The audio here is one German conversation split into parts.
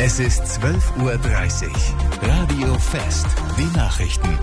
Es ist 12:30 Uhr. Radio Fest. Die Nachrichten.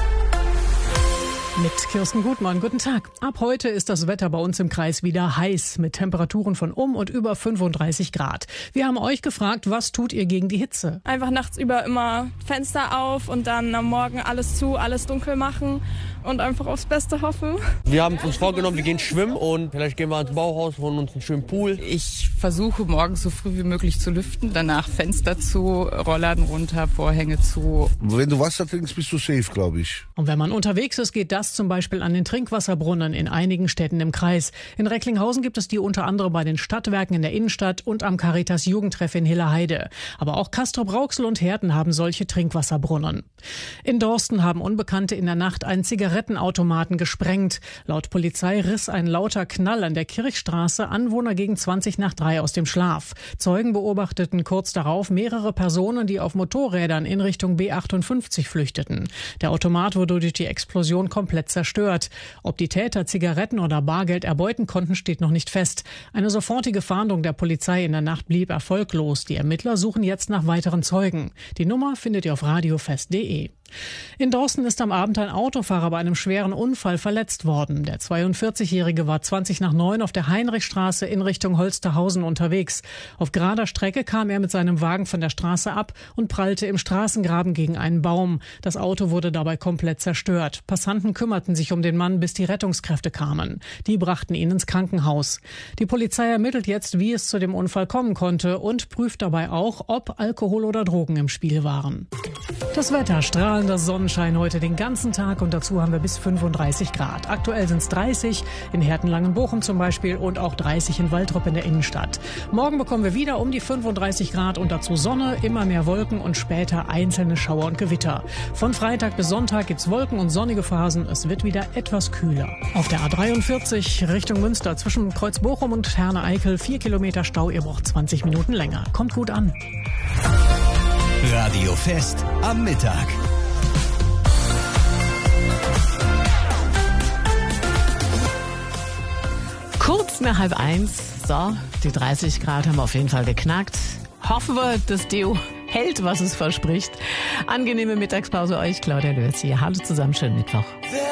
Mit Kirsten Gutmann, guten Tag. Ab heute ist das Wetter bei uns im Kreis wieder heiß, mit Temperaturen von und über 35 Grad. Wir haben euch gefragt, was tut ihr gegen die Hitze? Einfach nachts über immer Fenster auf und dann am Morgen alles zu, alles dunkel machen und einfach aufs Beste hoffen. Wir haben uns vorgenommen, wir gehen schwimmen und vielleicht gehen wir ins Bauhaus, holen uns einen schönen Pool. Ich versuche morgens so früh wie möglich zu lüften, danach Fenster zu, Rollladen runter, Vorhänge zu. Wenn du Wasser trinkst, bist du safe, glaube ich. Und wenn man unterwegs ist, geht das zum Beispiel an den Trinkwasserbrunnen in einigen Städten im Kreis. In Recklinghausen gibt es die unter anderem bei den Stadtwerken in der Innenstadt und am Caritas Jugendtreff in Hilleheide. Aber auch Castrop-Rauxel und Herten haben solche Trinkwasserbrunnen. In Dorsten haben Unbekannte in der Nacht einen Zigarettenautomaten gesprengt. Laut Polizei riss ein lauter Knall an der Kirchstraße Anwohner gegen 2:20 aus dem Schlaf. Zeugen beobachteten kurz darauf mehrere Personen, die auf Motorrädern in Richtung B58 flüchteten. Der Automat wurde durch die Explosion komplett zerstört. Ob die Täter Zigaretten oder Bargeld erbeuten konnten, steht noch nicht fest. Eine sofortige Fahndung der Polizei in der Nacht blieb erfolglos. Die Ermittler suchen jetzt nach weiteren Zeugen. Die Nummer findet ihr auf radiofest.de. In Dorsten ist am Abend ein Autofahrer bei einem schweren Unfall verletzt worden. Der 42-Jährige war 8:20 auf der Heinrichstraße in Richtung Holsterhausen unterwegs. Auf gerader Strecke kam er mit seinem Wagen von der Straße ab und prallte im Straßengraben gegen einen Baum. Das Auto wurde dabei komplett zerstört. Passanten kümmerten sich um den Mann, bis die Rettungskräfte kamen. Die brachten ihn ins Krankenhaus. Die Polizei ermittelt jetzt, wie es zu dem Unfall kommen konnte und prüft dabei auch, ob Alkohol oder Drogen im Spiel waren. Das Wetter: strahlender Sonnenschein heute den ganzen Tag und dazu haben wir bis 35 Grad. Aktuell sind es 30 in Herten-Langenbochum zum Beispiel und auch 30 in Waltrop in der Innenstadt. Morgen bekommen wir wieder um die 35 Grad und dazu Sonne, immer mehr Wolken und später einzelne Schauer und Gewitter. Von Freitag bis Sonntag gibt's Wolken und sonnige Phasen. Es wird wieder etwas kühler. Auf der A43 Richtung Münster zwischen Kreuzbochum und Herne-Eickel 4 Kilometer Stau. Ihr braucht 20 Minuten länger. Kommt gut an. Radio Fest am Mittag. Kurz nach 12:30. So, die 30 Grad haben wir auf jeden Fall geknackt. Hoffen wir, das Deo hält, was es verspricht. Angenehme Mittagspause euch, Claudia Lörs hier. Hallo zusammen, schönen Mittwoch.